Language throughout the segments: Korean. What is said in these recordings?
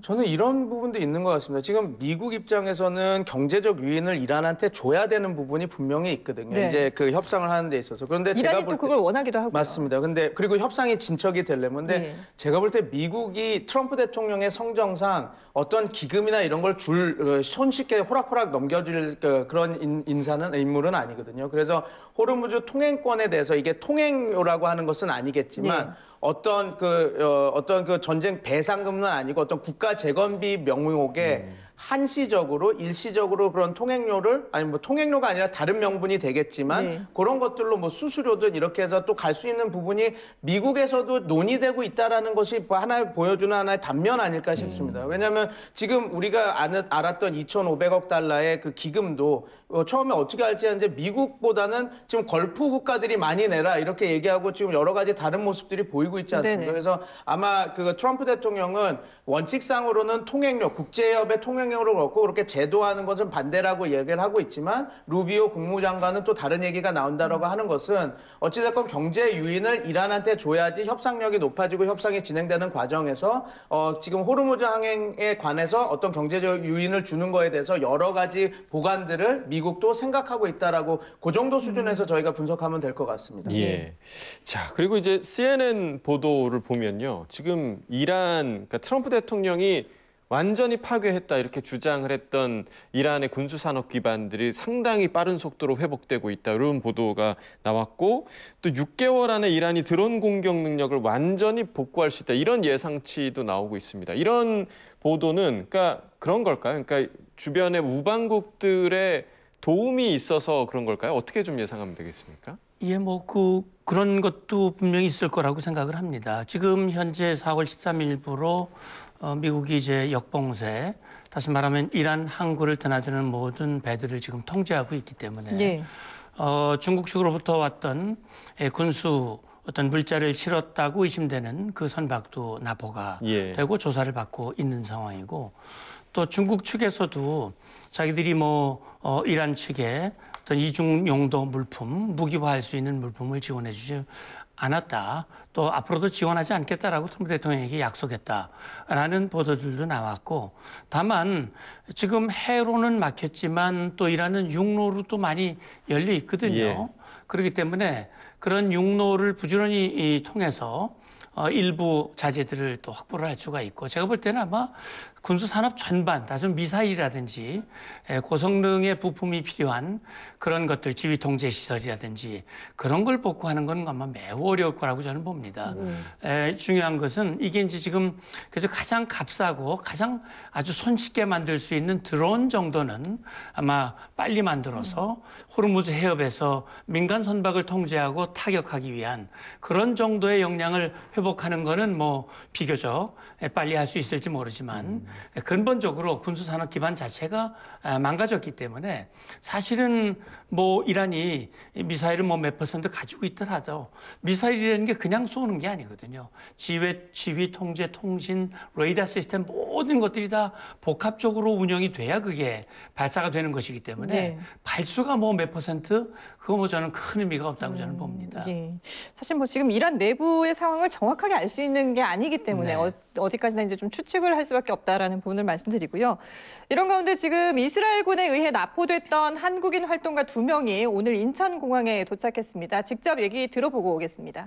저는 이런 부분도 있는 것 같습니다. 지금 미국 입장에서는 경제적 유인을 이란한테 줘야 되는 부분이 분명히 있거든요. 네. 이제 그 협상을 하는 데 있어서. 그런데 제가 이란이 볼 또 그걸 원하기도 하고요. 맞습니다. 근데 그리고 협상이 진척이 되려면 근데 예. 제가 볼 때 미국이 트럼프 대통령의 성정상 어떤 기금이나 이런 걸 손쉽게 호락호락 넘겨줄 그런 인물은 아니거든요. 그래서 호르무즈 통행권에 대해서 이게 통행료라고 하는 것은 아니겠지만 네. 어떤 그 전쟁 배상금은 아니고 어떤 국가 재건비 명목에 한시적으로 일시적으로 그런 통행료를 아니 뭐 통행료가 아니라 다른 명분이 되겠지만 네. 그런 것들로 뭐 수수료든 이렇게 해서 또 갈 수 있는 부분이 미국에서도 논의되고 있다라는 것이 뭐 하나의 보여주는 하나의 단면 아닐까 싶습니다. 왜냐하면 지금 우리가 알았던 2,500억 달러의 그 기금도 처음에 어떻게 할지 이제 미국보다는 지금 걸프 국가들이 많이 내라 이렇게 얘기하고 지금 여러 가지 다른 모습들이 보이고 있지 않습니까? 네네. 그래서 아마 그 트럼프 대통령은 원칙상으로는 통행료, 국제협의 통행료를 갖고 그렇게 제도하는 것은 반대라고 얘기를 하고 있지만 루비오 국무장관은 또 다른 얘기가 나온다라고 하는 것은 어찌됐건 경제 유인을 이란한테 줘야지 협상력이 높아지고 협상이 진행되는 과정에서 지금 호르무즈 항행에 관해서 어떤 경제적 유인을 주는 거에 대해서 여러 가지 보관들을 미국도 생각하고 있다라고 그 정도 수준에서 저희가 분석하면 될 것 같습니다. 예. 자, 그리고 이제 CNN 보도를 보면요. 지금 이란, 그러니까 트럼프 대통령이 완전히 파괴했다 이렇게 주장을 했던 이란의 군수산업 기반들이 상당히 빠른 속도로 회복되고 있다 이런 보도가 나왔고 또 6개월 안에 이란이 드론 공격 능력을 완전히 복구할 수 있다 이런 예상치도 나오고 있습니다. 이런 보도는 그러니까 그런 걸까요? 그러니까 주변의 우방국들의 도움이 있어서 그런 걸까요? 어떻게 좀 예상하면 되겠습니까? 예, 그런 것도 분명히 있을 거라고 생각을 합니다. 지금 현재 4월 13일부로 미국이 이제 역봉쇄, 다시 말하면 이란 항구를 드나드는 모든 배들을 지금 통제하고 있기 때문에 네. 중국 측으로부터 왔던 군수 어떤 물자를 실었다고 의심되는 그 선박도 납포가 되고 조사를 받고 있는 상황이고 또 중국 측에서도 자기들이 이란 측에 어떤 이중 용도 물품, 무기화할 수 있는 물품을 지원해 주지 않았다. 또 앞으로도 지원하지 않겠다라고 트럼프 대통령에게 약속했다라는 보도들도 나왔고 다만 지금 해로는 막혔지만 또 이란은 육로로 또 많이 열려 있거든요. 예. 그렇기 때문에 그런 육로를 부지런히 통해서 일부 자재들을 또 확보를 할 수가 있고 제가 볼 때는 아마 군수산업 전반, 다시 미사일이라든지 고성능의 부품이 필요한 그런 것들, 지휘통제시설이라든지 그런 걸 복구하는 건 아마 매우 어려울 거라고 저는 봅니다. 중요한 것은 이게 이제 지금 그래서 가장 값싸고 가장 아주 손쉽게 만들 수 있는 드론 정도는 아마 빨리 만들어서 호르무즈 해협에서 민간 선박을 통제하고 타격하기 위한 그런 정도의 역량을 회복하는 거는 비교적 빨리 할 수 있을지 모르지만 근본적으로 군수산업 기반 자체가 망가졌기 때문에 사실은 이란이 미사일을 몇 퍼센트 가지고 있더라도 미사일이라는 게 그냥 쏘는 게 아니거든요. 지휘, 통제, 통신, 레이더 시스템 모든 것들이 다 복합적으로 운영이 돼야 그게 발사가 되는 것이기 때문에 네. 발수가 몇 퍼센트 그거 저는 큰 의미가 없다고 저는 봅니다. 예. 사실 지금 이란 내부의 상황을 정확하게 알 수 있는 게 아니기 때문에 네. 어디까지나 이제 좀 추측을 할 수밖에 없다라는 부분을 말씀드리고요. 이런 가운데 지금 이스라엘군에 의해 납포됐던 한국인 활동가 2명이 오늘 인천공항에 도착했습니다. 직접 얘기 들어보고 오겠습니다.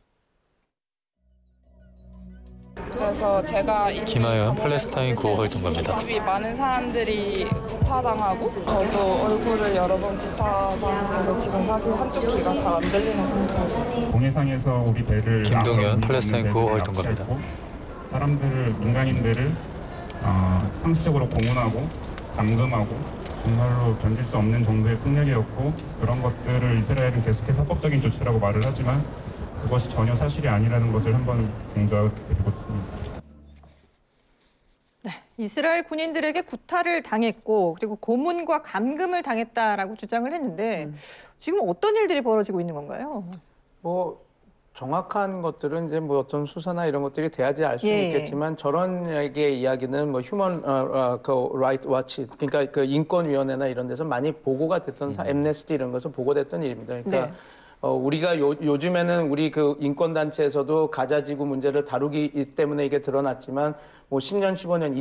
그래서 제가 김하연 팔레스타인 구호 활동가입니다. 이미 많은 사람들이 구타당하고 저도 얼굴을 여러 번 구타당해서 지금 사실 한쪽 귀가 잘 안 들리는 상태예요. 동해상에서 우리 배를 김동현 팔레스타인 구호 활동가입니다. 사람들을 민간인들을 상시적으로 고문하고 감금하고 정말로 견딜 수 없는 정도의 폭력이었고 그런 것들을 이스라엘은 계속해서 합법적인 조치라고 말을 하지만 그것이 전혀 사실이 아니라는 것을 한번 강조드리고 싶습니다. 네, 이스라엘 군인들에게 구타를 당했고 그리고 고문과 감금을 당했다라고 주장을 했는데 지금 어떤 일들이 벌어지고 있는 건가요? 정확한 것들은 이제 어떤 수사나 이런 것들이 돼야지 알 수는 있겠지만 저런 이야기는 휴먼 라이트 와치 그러니까 그 인권위원회나 이런 데서 많이 보고가 됐던 엠네스티 이런 것에서 보고됐던 일입니다. 그러니까 네. 우리가 요즘에는 우리 그 인권단체에서도 가자지구 문제를 다루기 때문에 이게 드러났지만 10년, 15년,